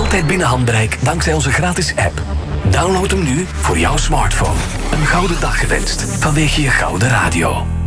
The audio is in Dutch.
altijd binnen handbereik dankzij onze gratis app. Download hem nu voor jouw smartphone. Een gouden dag gewenst vanwege je gouden radio.